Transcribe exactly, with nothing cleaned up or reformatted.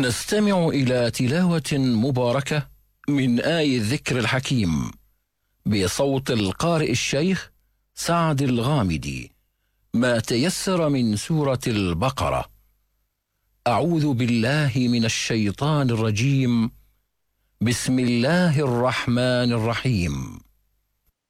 نستمع إلى تلاوة مباركة من آي الذكر الحكيم بصوت القارئ الشيخ سعد الغامدي، ما تيسر من سورة البقرة. أعوذ بالله من الشيطان الرجيم. بسم الله الرحمن الرحيم.